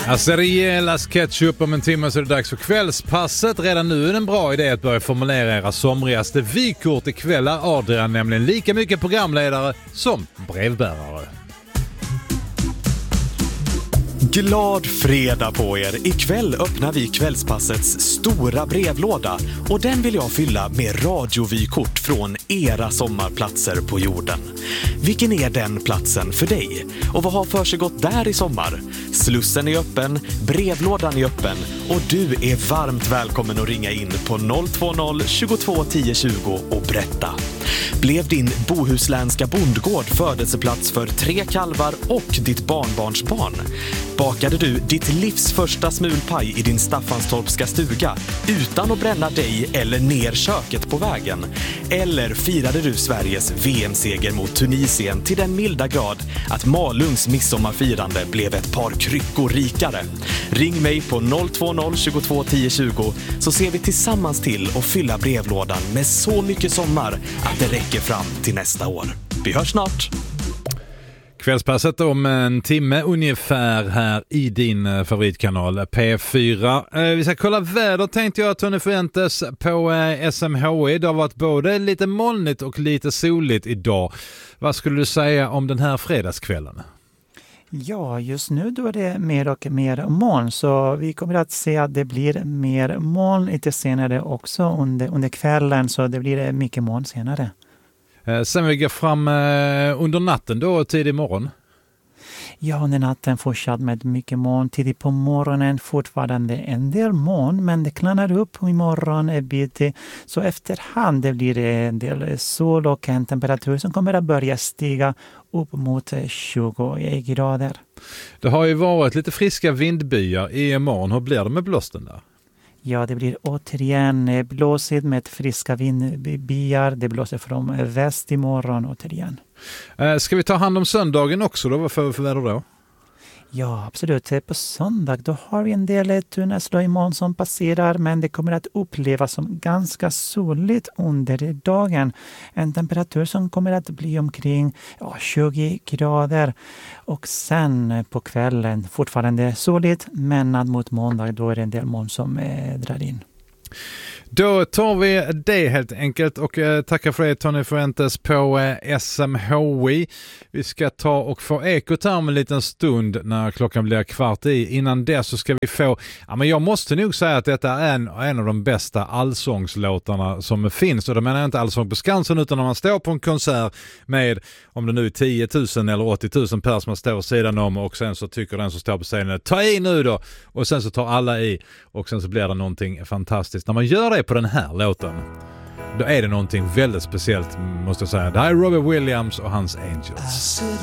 Alltså rejäla sketchup om en timme så är det dags för kvällspasset. Redan nu är det en bra idé att börja formulera era somrigaste vykort. Ikväll är Adrian nämligen lika mycket programledare som brevbärare. Glad fredag på er! Ikväll öppnar vi kvällspassets stora brevlåda och den vill jag fylla med radiovykort från era sommarplatser på jorden. Vilken är den platsen för dig? Och vad har för sig gått där i sommar? Slussen är öppen, brevlådan är öppen och du är varmt välkommen att ringa in på 020 22 10 20 och berätta. Blev din bohuslänska bondgård födelseplats för 3 kalvar och ditt barnbarnsbarn? Bakade du ditt livs första smulpaj i din Staffanstorpska stuga utan att bränna dig eller ner köket på vägen? Eller firade du Sveriges VM-seger mot Tunisien till den milda grad att Malungs midsommarfirande blev ett par kryckor rikare? Ring mig på 020 22 10 20 så ser vi tillsammans till att fylla brevlådan med så mycket sommar att det räcker fram till nästa år. Vi hörs snart! Kvällspasset om en timme ungefär här i din favoritkanal P4. Vi ska kolla väder tänkte jag, Tony Fuentes på SMHI. Det har varit både lite molnigt och lite soligt idag. Vad skulle du säga om den här fredagskvällen? Ja, just nu då är det mer och mer moln så vi kommer att se att det blir mer moln lite senare också under kvällen så det blir mycket moln senare. Sen vi går fram under natten då, tidig morgon. Ja, under natten fortsatt med mycket moln. Tidigt på morgonen fortfarande en del moln, men det klarnar upp imorgon en bit. Så efterhand det blir en del sol och en temperatur som kommer att börja stiga upp mot 20 grader. Det har ju varit lite friska vindbyar i morgon. Hur blir det med blåsten där? Ja, det blir återigen blåsigt med friska vindbyar. Det blåser från väst imorgon återigen. Ska vi ta hand om söndagen också då? Vad får vi för väder då? Ja, absolut. På söndag då har vi en del tunna slöjmoln som passerar men det kommer att upplevas som ganska soligt under dagen. En temperatur som kommer att bli omkring 20 grader. Och sen på kvällen fortfarande soligt men mot måndag då är det en del moln som drar in. Då tar vi det helt enkelt och tackar för det Tony Fuentes på SMHI. Vi ska ta och få ekot här om en liten stund när klockan blir 15:15. Innan det så ska vi få, men jag måste nog säga att detta är en av de bästa allsångslåtarna som finns. Och då menar jag inte allsång på Skansen utan när man står på en konsert med, om det nu är 10 000 eller 80 000 personer som står sidan om och sen så tycker den som står på scenen, ta i nu då! Och sen så tar alla i och sen så blir det någonting fantastiskt. När man gör det på den här låten, då är det någonting väldigt speciellt måste jag säga. Det här är Robbie Williams och hans Angels.